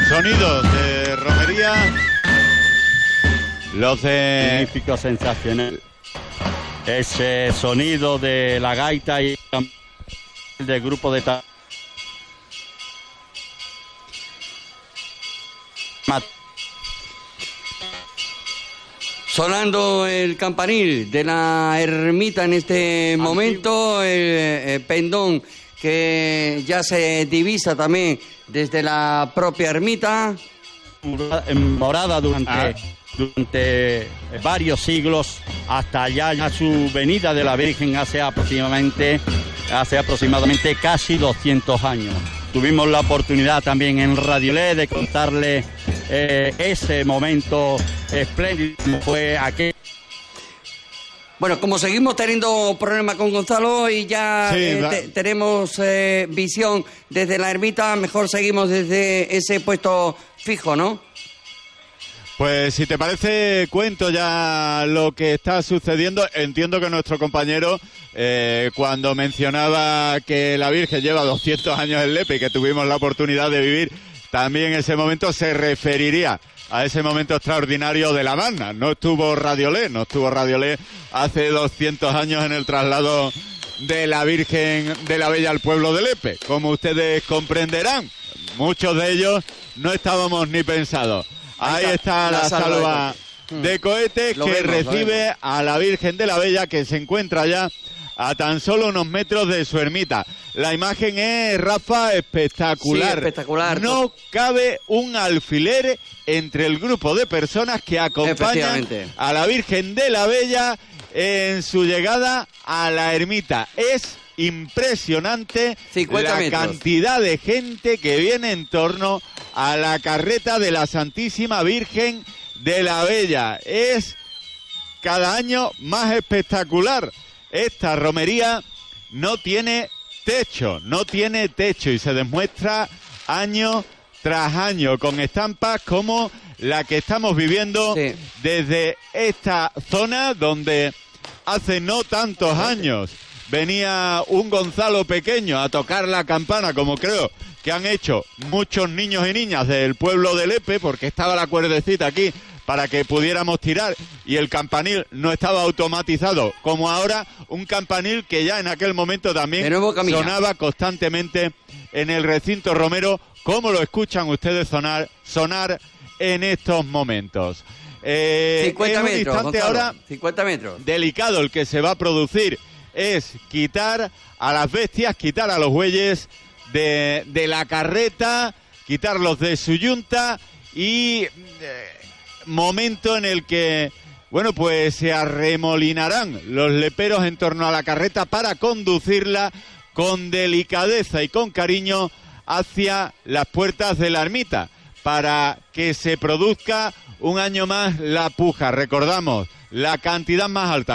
Sonidos de romería. Los de... Magnífico, sensacional. Ese sonido de la gaita y del grupo de... Sonando el campanil de la ermita en este momento, el pendón que ya se divisa también desde la propia ermita. Morada durante varios siglos, hasta allá su venida de la Virgen hace aproximadamente casi 200 años. Tuvimos la oportunidad también en Radiolé de contarle ese momento espléndido como fue aquel. Bueno, como seguimos teniendo problemas con Gonzalo y ya tenemos visión desde la ermita, mejor seguimos desde ese puesto fijo, ¿no? Pues si te parece, cuento ya lo que está sucediendo. Entiendo que nuestro compañero, cuando mencionaba que la Virgen lleva 200 años en Lepe y que tuvimos la oportunidad de vivir también ese momento, se referiría a ese momento extraordinario de la banda. No estuvo Radiolé hace 200 años en el traslado de la Virgen de la Bella al pueblo de Lepe. Como ustedes comprenderán, muchos de ellos no estábamos ni pensados. Ahí está la salva de cohetes que recibe a la Virgen de la Bella, que se encuentra ya a tan solo unos metros de su ermita. La imagen es, Rafa, espectacular. Sí, espectacular. No cabe un alfiler entre el grupo de personas que acompañan a la Virgen de la Bella en su llegada a la ermita. Es impresionante la cantidad de gente que viene en torno a la carreta de la Santísima Virgen de la Bella. Es cada año más espectacular. Esta romería no tiene techo y se demuestra año tras año con estampas como la que estamos viviendo desde esta zona donde hace no tantos años venía un Gonzalo pequeño a tocar la campana, como creo que han hecho muchos niños y niñas del pueblo de Lepe, porque estaba la cuerdecita aquí para que pudiéramos tirar y el campanil no estaba automatizado, como ahora un campanil que ya en aquel momento también sonaba constantemente en el recinto romero, como lo escuchan ustedes sonar en estos momentos. 50 metros, instante Gonzalo, ahora 50 metros. Delicado el que se va a producir es quitar a las bestias, quitar a los bueyes de la carreta, quitarlos de su yunta y momento en el que, bueno, pues se arremolinarán los leperos en torno a la carreta para conducirla con delicadeza y con cariño hacia las puertas de la ermita, para que se produzca un año más la puja. Recordamos, la cantidad más alta,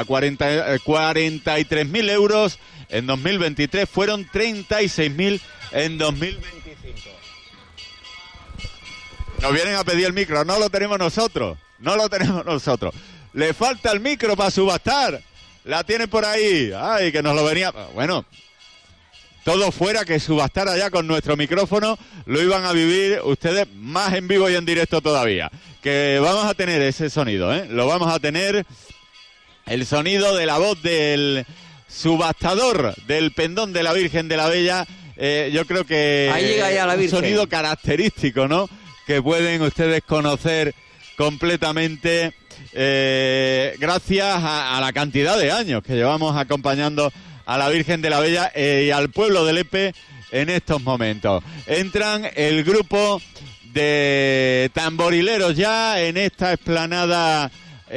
43.000 euros en 2023, fueron 36.000 en 2025. Nos vienen a pedir el micro, no lo tenemos nosotros. Le falta el micro para subastar. La tienen por ahí. Ay, que nos lo venía... Bueno, todo fuera que subastara ya con nuestro micrófono, lo iban a vivir ustedes más en vivo y en directo todavía. Que vamos a tener ese sonido, lo vamos a tener, el sonido de la voz del subastador del pendón de la Virgen de la Bella. Yo creo que ahí llega ya la Virgen. Un sonido característico, ¿no?, que pueden ustedes conocer completamente gracias a la cantidad de años que llevamos acompañando a la Virgen de la Bella y al pueblo de Lepe en estos momentos. Entran el grupo de tamborileros ya en esta explanada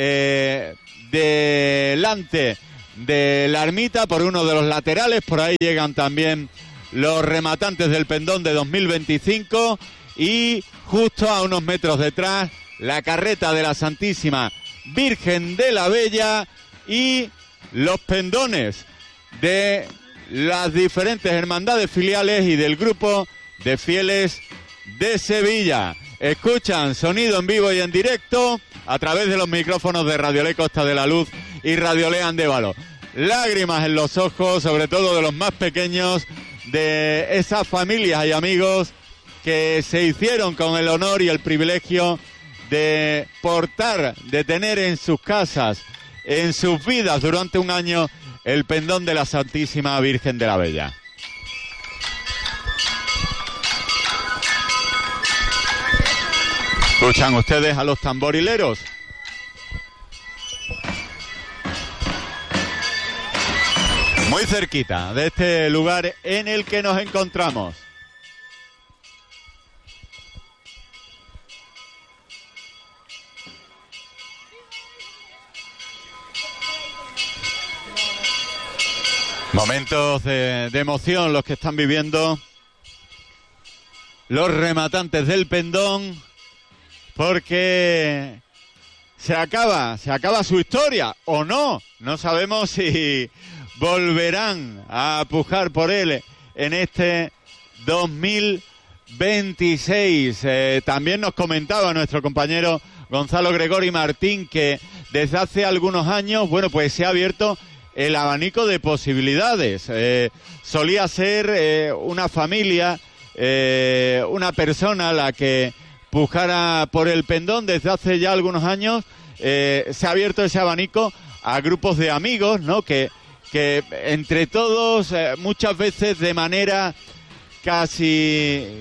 delante de la ermita por uno de los laterales. Por ahí llegan también los rematantes del pendón de 2025 y justo a unos metros detrás la carreta de la Santísima Virgen de la Bella y los pendones de las diferentes hermandades filiales y del grupo de fieles de Sevilla. Escuchan sonido en vivo y en directo a través de los micrófonos de Radiolé Costa de la Luz y Radiolé Andévalo. Lágrimas en los ojos, sobre todo de los más pequeños, de esas familias y amigos que se hicieron con el honor y el privilegio de portar, de tener en sus casas, en sus vidas durante un año, el pendón de la Santísima Virgen de la Bella. ¿Escuchan ustedes a los tamborileros? Muy cerquita de este lugar en el que nos encontramos. Momentos de emoción los que están viviendo los rematantes del pendón, porque se acaba su historia o no. No sabemos si volverán a pujar por él en este 2026. También nos comentaba nuestro compañero Gonzalo Gregori Martín que desde hace algunos años, bueno, pues se ha abierto el abanico de posibilidades. Solía ser una familia, una persona la que pujara por el pendón. Desde hace ya algunos años se ha abierto ese abanico a grupos de amigos, ¿no? Que entre todos, muchas veces de manera casi,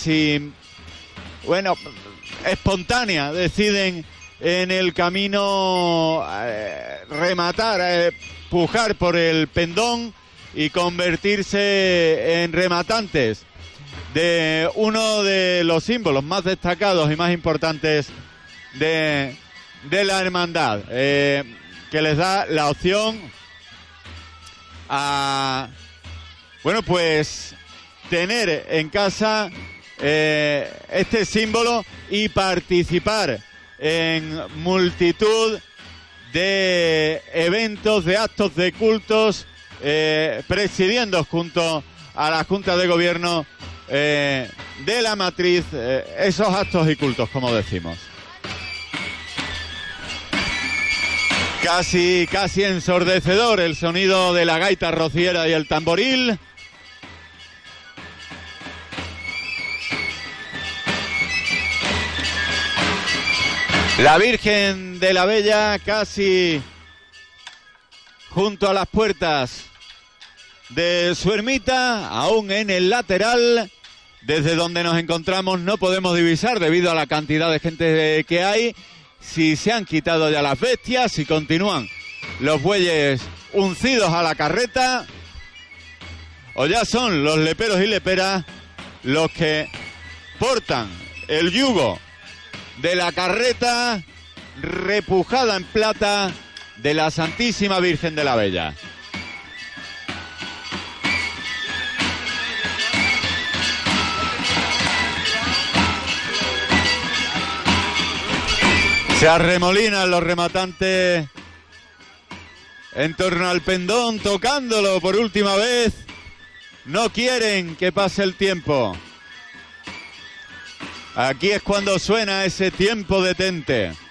bueno, espontánea, deciden en el camino rematar, pujar por el pendón y convertirse en rematantes de uno de los símbolos más destacados y más importantes de la hermandad, que les da la opción a, bueno, pues tener en casa este símbolo y participar en multitud de eventos, de actos, de cultos, presidiendo junto a la Junta de Gobierno de la matriz esos actos y cultos, como decimos. Casi ensordecedor el sonido de la gaita rociera y el tamboril. La Virgen de la Bella casi junto a las puertas de su ermita, aún en el lateral, desde donde nos encontramos no podemos divisar debido a la cantidad de gente que hay, si se han quitado ya las bestias, si continúan los bueyes uncidos a la carreta, o ya son los leperos y leperas los que portan el yugo de la carreta repujada en plata de la Santísima Virgen de la Bella. Se arremolinan los rematantes en torno al pendón, tocándolo por última vez. No quieren que pase el tiempo. Aquí es cuando suena ese tiempo detente.